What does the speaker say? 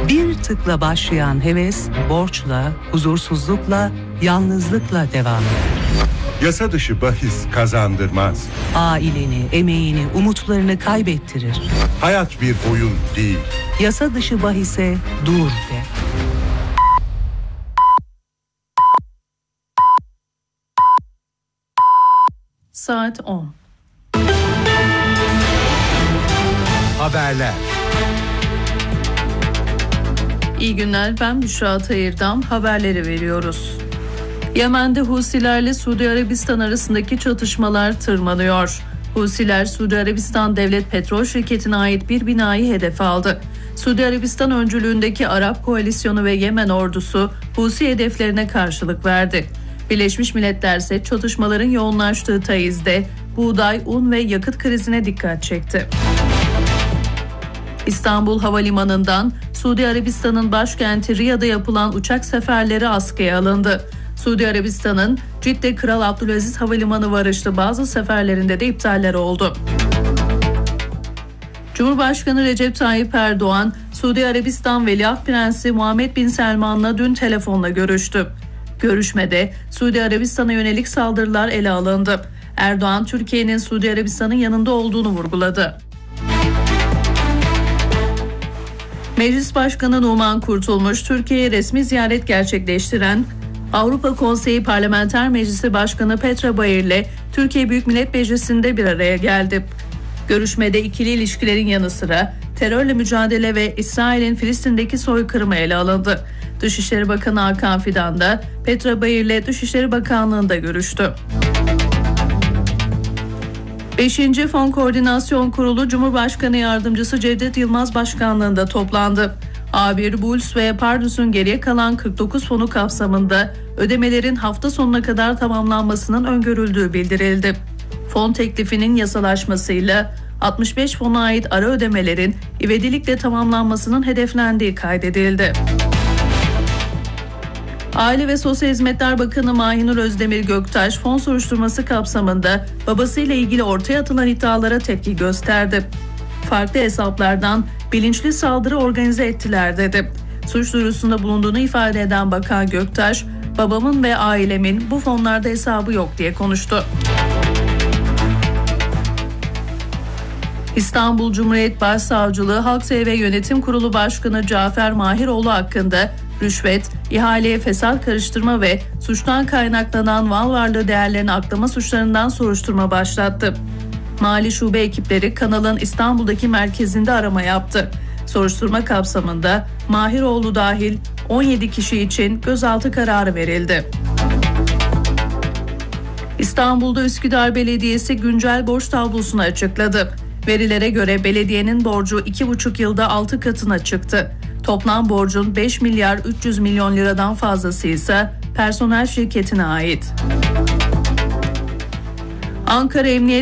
Bir tıkla başlayan heves, borçla, huzursuzlukla, yalnızlıkla devam eder. Yasa dışı bahis kazandırmaz. Aileni, emeğini, umutlarını kaybettirir. Hayat bir oyun değil. Yasa dışı bahise dur de. Saat 10. Haberler. İyi günler, ben Büşra Atayır'dan haberleri veriyoruz. Yemen'de Husilerle Suudi Arabistan arasındaki çatışmalar tırmanıyor. Husiler, Suudi Arabistan Devlet Petrol Şirketi'ne ait bir binayı hedef aldı. Suudi Arabistan öncülüğündeki Arap Koalisyonu ve Yemen ordusu Husi hedeflerine karşılık verdi. Birleşmiş Milletler ise çatışmaların yoğunlaştığı Taiz'de buğday, un ve yakıt krizine dikkat çekti. İstanbul Havalimanı'ndan Suudi Arabistan'ın başkenti Riyad'a yapılan uçak seferleri askıya alındı. Suudi Arabistan'ın Cidde Kral Abdülaziz Havalimanı varışlı bazı seferlerinde de iptaller oldu. Cumhurbaşkanı Recep Tayyip Erdoğan, Suudi Arabistan Veliaht Prensi Muhammed Bin Selman'la dün telefonla görüştü. Görüşmede Suudi Arabistan'a yönelik saldırılar ele alındı. Erdoğan, Türkiye'nin Suudi Arabistan'ın yanında olduğunu vurguladı. Meclis Başkanı Numan Kurtulmuş, Türkiye'ye resmi ziyaret gerçekleştiren Avrupa Konseyi Parlamenter Meclisi Başkanı Petra Bayır'le Türkiye Büyük Millet Meclisi'nde bir araya geldi. Görüşmede ikili ilişkilerin yanı sıra terörle mücadele ve İsrail'in Filistin'deki soykırımı ele alındı. Dışişleri Bakanı Hakan Fidan da Petra Bayır'le Dışişleri Bakanlığı'nda görüştü. 5. Fon Koordinasyon Kurulu Cumhurbaşkanı Yardımcısı Cevdet Yılmaz başkanlığında toplandı. A1, Buls ve Pardus'un geriye kalan 49 fonu kapsamında ödemelerin hafta sonuna kadar tamamlanmasının öngörüldüğü bildirildi. Fon teklifinin yasalaşmasıyla 65 fona ait ara ödemelerin ivedilikle tamamlanmasının hedeflendiği kaydedildi. Aile ve Sosyal Hizmetler Bakanı Mahinur Özdemir Göktaş, fon soruşturması kapsamında babasıyla ilgili ortaya atılan iddialara tepki gösterdi. Farklı hesaplardan bilinçli saldırı organize ettiler dedi. Suç duyurusunda bulunduğunu ifade eden Bakan Göktaş, babamın ve ailemin bu fonlarda hesabı yok diye konuştu. İstanbul Cumhuriyet Başsavcılığı Halk TV Yönetim Kurulu Başkanı Cafer Mahiroğlu hakkında rüşvet, ihaleye fesat karıştırma ve suçtan kaynaklanan mal varlığı değerlerini aklama suçlarından soruşturma başlattı. Mali şube ekipleri kanalın İstanbul'daki merkezinde arama yaptı. Soruşturma kapsamında Mahiroğlu dahil 17 kişi için gözaltı kararı verildi. İstanbul'da Üsküdar Belediyesi güncel borç tablosunu açıkladı. Verilere göre belediyenin borcu 2,5 yılda 6 katına çıktı. Toplam borcun 5 milyar 300 milyon liradan fazlası ise personel şirketine ait. Ankara Emniyet